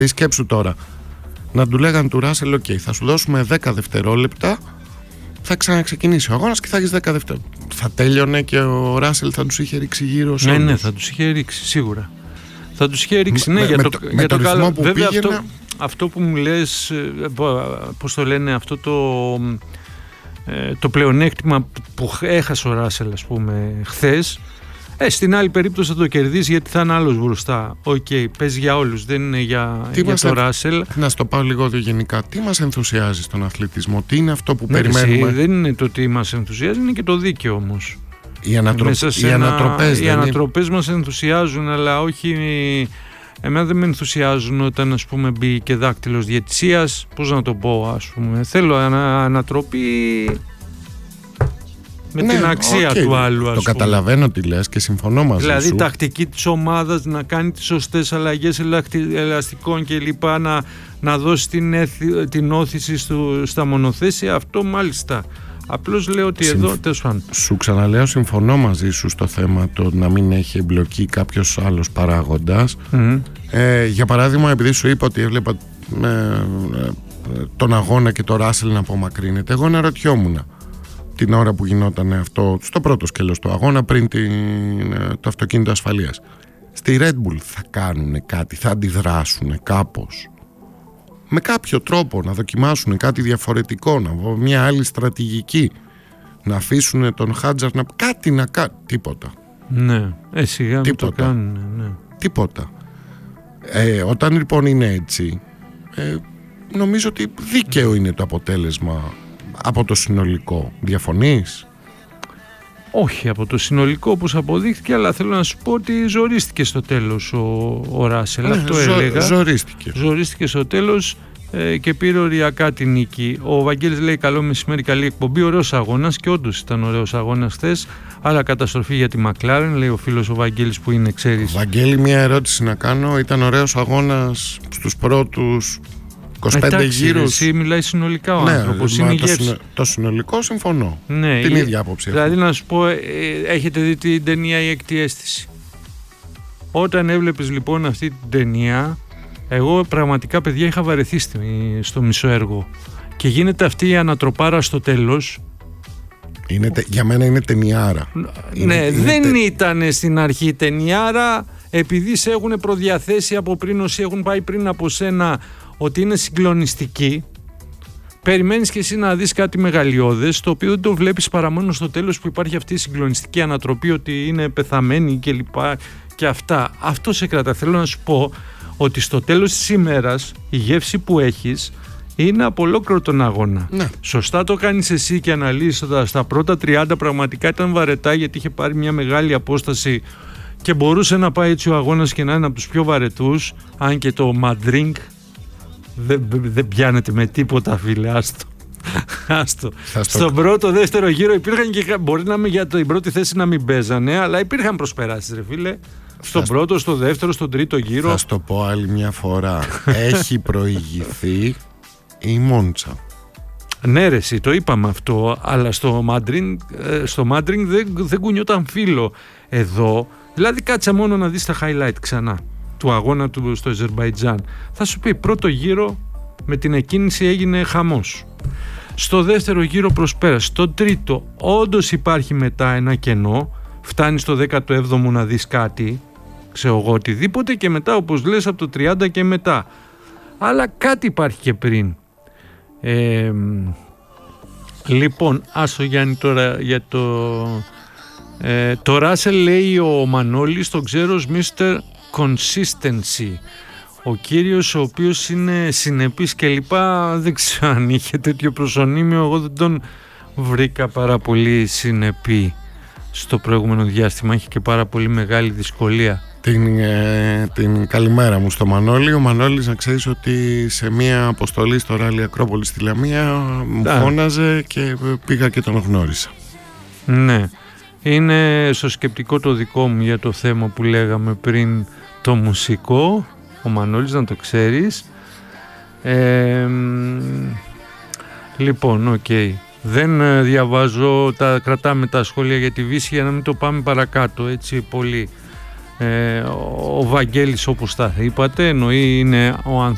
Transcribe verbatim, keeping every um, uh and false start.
Σκέψου τώρα, να του λέγαν του Ράσελ, οκ, okay, θα σου δώσουμε δέκα δευτερόλεπτα, θα ξαναξεκινήσει ο αγώνας και θα έχεις δέκα δευτερόλεπτα. Θα τέλειωνε και ο Ράσελ θα τους είχε ρίξει γύρω σε Ναι, όλους. ναι, θα τους είχε ρίξει, σίγουρα. Θα τους είχε ρίξει, ναι, με, για με το, το, για το, το καλό. που Βέβαια, πήγαινε... αυτό, αυτό που μου λες, πώς το λένε, αυτό το, το πλεονέκτημα που έχασε ο Ράσελ, ας πούμε, χθες, Ε, στην άλλη περίπτωση θα το κερδίσει γιατί θα είναι άλλος μπροστά. Οκ, okay, παίζει για όλους, δεν είναι για, για το Ράσελ. Να στο πάω λίγο γενικά. Τι μας ενθουσιάζει στον αθλητισμό, τι είναι αυτό που ναι, περιμένουμε? Εσύ, δεν είναι το τι μας ενθουσιάζει, είναι και το δίκαιο όμως. Οι, ανατρο... οι ένα... ανατροπές, οι ανατροπές μας ενθουσιάζουν, αλλά όχι. Εμένα δεν με ενθουσιάζουν όταν, ας πούμε, μπει και δάκτυλος διαιτησίας. Πώς να το πω, ας πούμε. Θέλω ανα... ανατροπή. Με ναι, την αξία okay. του άλλου, ας το πούμε. Καταλαβαίνω τι λες και συμφωνώ μαζί δηλαδή, σου. Δηλαδή τακτική της ομάδας να κάνει τις σωστές αλλαγές ελαστικών και λοιπά, να, να δώσει την, έθι, την όθηση στο, στα μονοθέσια, αυτό μάλιστα. Απλώς λέω ότι Συμφ... εδώ τέλος πάντων. Σου ξαναλέω, συμφωνώ μαζί σου στο θέμα το να μην έχει εμπλοκή κάποιος άλλος παράγοντας. Mm-hmm. Ε, για παράδειγμα, επειδή σου είπα ότι έβλεπα ε, ε, τον αγώνα και το Ράσελ να απομακρύνεται, εγώ αναρωτιόμουν την ώρα που γινόταν αυτό στο πρώτο σκέλος του αγώνα πριν την, το αυτοκίνητο ασφαλείας. Στη Red Bull θα κάνουν κάτι, θα αντιδράσουν κάπως, με κάποιο τρόπο να δοκιμάσουν κάτι διαφορετικό, να βρουν μια άλλη στρατηγική, να αφήσουν τον Χάτζαρ να κάτι να κάνει, τίποτα. Ναι, ε, σιγά μην το κάνουν, ναι. Τίποτα. Ε, όταν λοιπόν είναι έτσι, ε, νομίζω ότι δίκαιο είναι το αποτέλεσμα από το συνολικό. Διαφωνείς? Όχι από το συνολικό όπως αποδείχθηκε, αλλά θέλω να σου πω ότι ζορίστηκε στο τέλος ο, ο Ράσελ. Ναι, αυτό ζω, έλεγα. Ζορίστηκε. Ζορίστηκε στο τέλος ε, και πήρε οριακά την νίκη. Ο Βαγγέλης λέει καλό μεσημέρι, καλή εκπομπή. Ωραίος αγώνας και όντως ήταν ωραίος αγώνας χθες. Αλλά καταστροφή για τη Μακλάρεν, λέει ο φίλος ο Βαγγέλης που είναι, ξέρεις. Βαγγέλη, μια ερώτηση να κάνω. Ήταν ωραίος αγώνας στους πρώτους είκοσι πέντε Εντάξει, γύρους. Εσύ μιλάει συνολικά ο ναι, άνθρωπος. Είναι το, συνο... το συνολικό συμφωνώ. Ναι, την η... ίδια άποψη. Δηλαδή έχω. Να σου πω, ε, έχετε δει την ταινία «Η έκτη αίσθηση»? Όταν έβλεπες λοιπόν αυτή την ταινία, εγώ πραγματικά, παιδιά, είχα βαρεθεί στο μισό έργο. Και γίνεται αυτή η ανατροπάρα στο τέλος. Είναι, για μένα είναι ταινιάρα. Ναι, είναι, δεν τε... ήταν στην αρχή ταινιάρα, επειδή σε έχουν προδιαθέσει από πριν, όσοι έχουν πάει πριν από σένα, ότι είναι συγκλονιστική. Περιμένεις και εσύ να δεις κάτι μεγαλειώδες, το οποίο δεν το βλέπεις παρά μόνο στο τέλος που υπάρχει αυτή η συγκλονιστική ανατροπή, ότι είναι πεθαμένοι και λοιπά και αυτά. Αυτό σε κρατά. Θέλω να σου πω ότι στο τέλος της ημέρας η γεύση που έχεις είναι από ολόκληρο τον αγώνα. Ναι. Σωστά το κάνεις εσύ και αναλύσεις ότι στα πρώτα τριάντα πραγματικά ήταν βαρετά, γιατί είχε πάρει μια μεγάλη απόσταση και μπορούσε να πάει έτσι ο αγώνας και να είναι από τους πιο βαρετούς, αν και το Madrid δεν δε πιάνεται με τίποτα, φίλε, άστο. άστο. Στον πρώτο, δεύτερο γύρο υπήρχαν και, μπορεί να μην, για την πρώτη θέση να μην παίζανε, αλλά υπήρχαν προσπεράσεις, ρε φίλε. Στον θα πρώτο, στο δεύτερο, στον τρίτο γύρο. Θα σου το πω άλλη μια φορά. Έχει προηγηθεί η Μόντσα. Ναι, ρε, εσύ, το είπαμε αυτό, αλλά στο Madrid, στο Madrid δεν, δεν κουνιόταν φύλλο. Εδώ, δηλαδή κάτσε μόνο να δεις τα highlight ξανά του αγώνα του στο Αζερμπαϊτζάν. Θα σου πει, πρώτο γύρο με την εκκίνηση έγινε χαμός. Στο δεύτερο γύρο προσπέρασε. Στο τρίτο όντως υπάρχει μετά ένα κενό. Φτάνει στο δέκατο έβδομο να δεις κάτι, ξέρω εγώ, οτιδήποτε, και μετά, όπως λες, από το τριάντα και μετά. Αλλά κάτι υπάρχει και πριν. Ε, λοιπόν, άσο Γιάννη τώρα για το... Ε, το Ράσελ, λέει ο Μανώλης, τον ξέρω ως μίστερ Consistency. Ο κύριος ο οποίος είναι συνεπής και λοιπά, δεν ξέρω αν είχε τέτοιο προσωνύμιο, εγώ δεν τον βρήκα πάρα πολύ συνεπή στο προηγούμενο διάστημα, είχε και πάρα πολύ μεγάλη δυσκολία. Την, ε, την καλημέρα μου στο Μανώλη. Ο Μανώλης, να ξέρεις ότι σε μια αποστολή στο Ράλι Ακρόπολη στη Λαμία μου yeah. φώναζε και πήγα και τον γνώρισα. Ναι, είναι στο σκεπτικό το δικό μου για το θέμα που λέγαμε πριν, το μουσικό. Ο Μανώλης, να το ξέρεις. ε, Λοιπόν, οκ okay. Δεν διαβάζω, τα κρατάμε τα σχόλια για τη Βύση για να μην το πάμε παρακάτω έτσι πολύ. ε, Ο Βαγγέλης, όπως τα είπατε, εννοεί είναι ο,